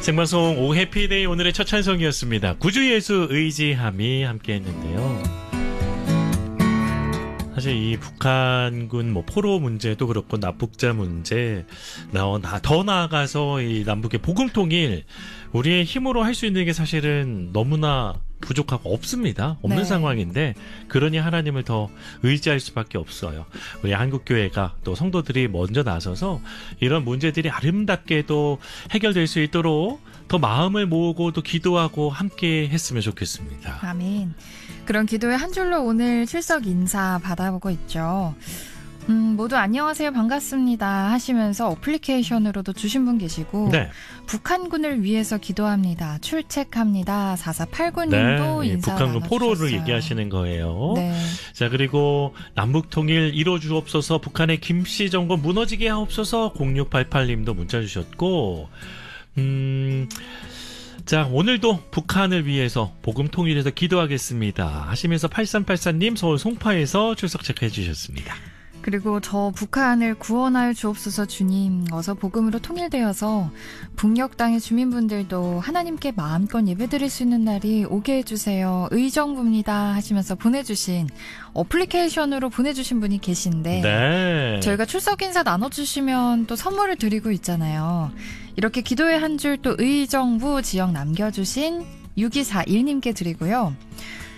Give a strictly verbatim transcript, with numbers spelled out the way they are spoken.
생방송 오후 해피데이 오늘의 첫 찬송이었습니다. 구주예수 의지함이 함께 했는데요. 사실 이 북한군 뭐 포로 문제도 그렇고 납북자 문제, 더 나아가서 이 남북의 복음 통일, 우리의 힘으로 할 수 있는 게 사실은 너무나 부족하고 없습니다. 없는 네. 상황인데, 그러니 하나님을 더 의지할 수밖에 없어요. 우리 한국교회가 또 성도들이 먼저 나서서 이런 문제들이 아름답게도 해결될 수 있도록 더 마음을 모으고 또 기도하고 함께 했으면 좋겠습니다. 아멘. 그런 기도의 한 줄로 오늘 출석 인사 받아보고 있죠. 음, 모두 안녕하세요, 반갑습니다 하시면서 어플리케이션으로도 주신 분 계시고, 네. 북한군을 위해서 기도합니다, 출첵합니다 사사팔구 님도 네, 인사 북한군 포로를 나눠주셨어요. 얘기하시는 거예요. 네. 자, 그리고 남북통일 이뤄 주옵소서, 북한의 김씨 정권 무너지게 하옵소서, 공육팔팔 님도 문자 주셨고, 음... 자, 오늘도 북한을 위해서 복음 통일해서 기도하겠습니다 하시면서 팔삼팔사 님 서울 송파에서 출석 체크해 주셨습니다. 그리고 저 북한을 구원하여 주옵소서 주님, 어서 복음으로 통일되어서 북녘 땅의 주민분들도 하나님께 마음껏 예배드릴 수 있는 날이 오게 해주세요, 의정부입니다 하시면서 보내주신, 어플리케이션으로 보내주신 분이 계신데, 네. 저희가 출석 인사 나눠주시면 또 선물을 드리고 있잖아요. 이렇게 기도의 한 줄 또 의정부 지역 남겨주신 육이사일 님께 드리고요.